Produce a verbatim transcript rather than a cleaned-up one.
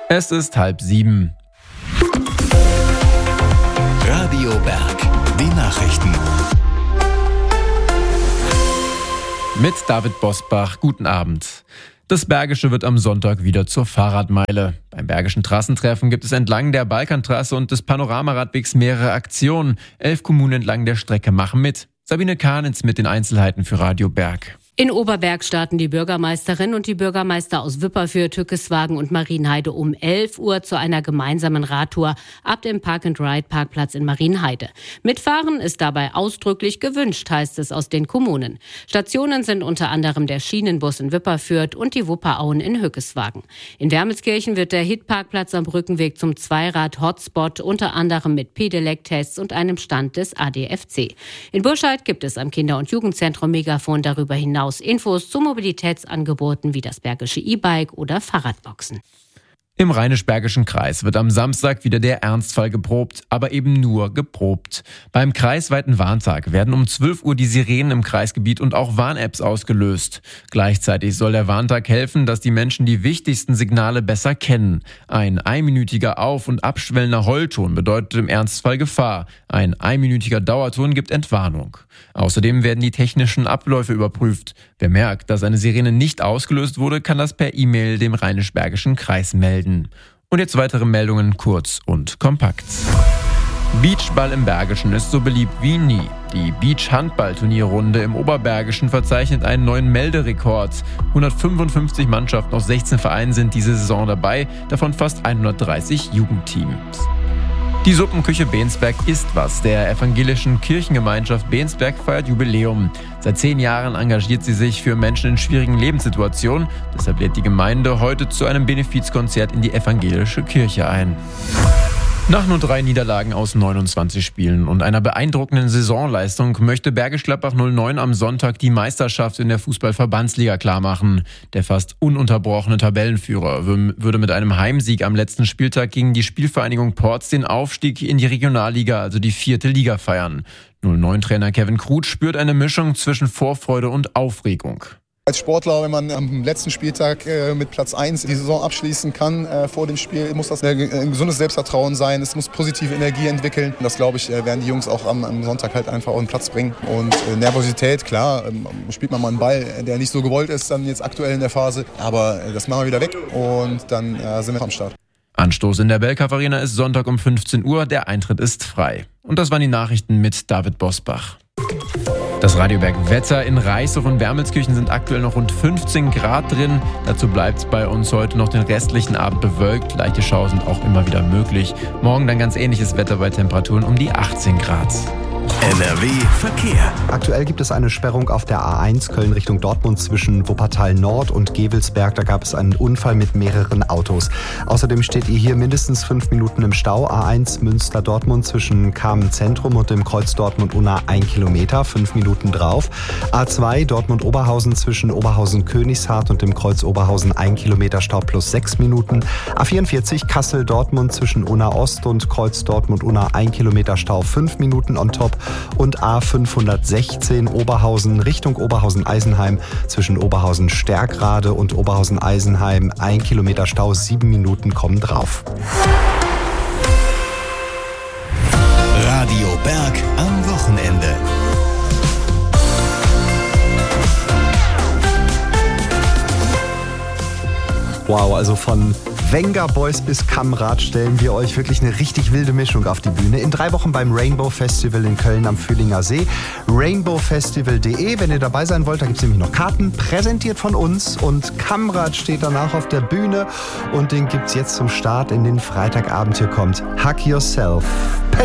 Es ist halb sieben. Radio Berg, die Nachrichten. Mit David Bosbach, guten Abend. Das Bergische wird am Sonntag wieder zur Fahrradmeile. Beim Bergischen Trassentreffen gibt es entlang der Balkantrasse und des Panoramaradwegs mehrere Aktionen. Elf Kommunen entlang der Strecke machen mit. Sabine Kahnitz mit den Einzelheiten für Radio Berg. In Oberberg starten die Bürgermeisterin und die Bürgermeister aus Wipperfürth, Tückiswagen und Marienheide um elf Uhr zu einer gemeinsamen Radtour ab dem Park-and-Ride-Parkplatz in Marienheide. Mitfahren ist dabei ausdrücklich gewünscht, heißt es aus den Kommunen. Stationen sind unter anderem der Schienenbus in Wipperfürth und die Wupperauen in Hückeswagen. In Wermelskirchen wird der Hit-Parkplatz am Brückenweg zum Zweirad-Hotspot, unter anderem mit Pedelec-Tests und einem Stand des A D F C. In Burscheid gibt es am Kinder- und Jugendzentrum Megafon darüber hinaus Infos zu Mobilitätsangeboten wie das Bergische E-Bike oder Fahrradboxen. Im Rheinisch-Bergischen Kreis wird am Samstag wieder der Ernstfall geprobt, aber eben nur geprobt. Beim kreisweiten Warntag werden um zwölf Uhr die Sirenen im Kreisgebiet und auch Warn-Apps ausgelöst. Gleichzeitig soll der Warntag helfen, dass die Menschen die wichtigsten Signale besser kennen. Ein einminütiger Auf- und abschwellender Heulton bedeutet im Ernstfall Gefahr. Ein einminütiger Dauerton gibt Entwarnung. Außerdem werden die technischen Abläufe überprüft. Wer merkt, dass eine Sirene nicht ausgelöst wurde, kann das per E-Mail dem Rheinisch-Bergischen Kreis melden. Und jetzt weitere Meldungen kurz und kompakt. Beachball im Bergischen ist so beliebt wie nie. Die Beach-Handball-Turnierrunde im Oberbergischen verzeichnet einen neuen Melderekord. hundertfünfundfünfzig Mannschaften aus sechzehn Vereinen sind diese Saison dabei, davon fast hundertdreißig Jugendteams. Die Suppenküche Bensberg ist was. Der evangelischen Kirchengemeinschaft Bensberg feiert Jubiläum. Seit zehn Jahren engagiert sie sich für Menschen in schwierigen Lebenssituationen. Deshalb lädt die Gemeinde heute zu einem Benefizkonzert in die evangelische Kirche ein. Nach nur drei Niederlagen aus neunundzwanzig Spielen und einer beeindruckenden Saisonleistung möchte Bergisch Gladbach null neun am Sonntag die Meisterschaft in der Fußball-Verbandsliga klarmachen. Der fast ununterbrochene Tabellenführer würde mit einem Heimsieg am letzten Spieltag gegen die Spielvereinigung Porz den Aufstieg in die Regionalliga, also die vierte Liga, feiern. null neun-Trainer Kevin Kruth spürt eine Mischung zwischen Vorfreude und Aufregung. Als Sportler, wenn man am letzten Spieltag äh, mit Platz eins die Saison abschließen kann, äh, vor dem Spiel, muss das ein, ein gesundes Selbstvertrauen sein. Es muss positive Energie entwickeln. Das, glaube ich, äh, werden die Jungs auch am, am Sonntag halt einfach auf den Platz bringen. Und äh, Nervosität, klar, äh, spielt man mal einen Ball, der nicht so gewollt ist, dann jetzt aktuell in der Phase. Aber äh, das machen wir wieder weg und dann äh, sind wir am Start. Anstoß in der Belkav Arena ist Sonntag um fünfzehn Uhr. Der Eintritt ist frei. Und das waren die Nachrichten mit David Bosbach. Das Radio Berg Wetter: in Reißhof und Wermelskirchen sind aktuell noch rund fünfzehn Grad drin. Dazu bleibt es bei uns heute noch den restlichen Abend bewölkt. Leichte Schauer sind auch immer wieder möglich. Morgen dann ganz ähnliches Wetter bei Temperaturen um die achtzehn Grad. N R W Verkehr. Aktuell gibt es eine Sperrung auf der A eins Köln Richtung Dortmund zwischen Wuppertal Nord und Gevelsberg. Da gab es einen Unfall mit mehreren Autos. Außerdem steht ihr hier mindestens fünf Minuten im Stau. A eins Münster-Dortmund zwischen Kamen Zentrum und dem Kreuz Dortmund-Unna ein Kilometer, fünf Minuten drauf. A zwei Dortmund-Oberhausen zwischen Oberhausen-Königshardt und dem Kreuz Oberhausen ein Kilometer Stau plus sechs Minuten. A vierundvierzig Kassel-Dortmund zwischen Unna Ost und Kreuz Dortmund-Unna ein Kilometer Stau, fünf Minuten on top. Und A fünfhundertsechzehn Oberhausen Richtung Oberhausen-Eisenheim zwischen Oberhausen-Stärkrade und Oberhausen-Eisenheim ein Kilometer Stau, sieben Minuten kommen drauf. Radio Berg am Wochenende. Wow, also von Wenger Boys bis Kamrad stellen wir euch wirklich eine richtig wilde Mischung auf die Bühne. In drei Wochen beim Rainbow Festival in Köln am Fühlinger See. rainbow festival punkt de, wenn ihr dabei sein wollt, da gibt es nämlich noch Karten, präsentiert von uns. Und Kamrad steht danach auf der Bühne und den gibt es jetzt zum Start in den Freitagabend. Hier kommt Hug Yourself.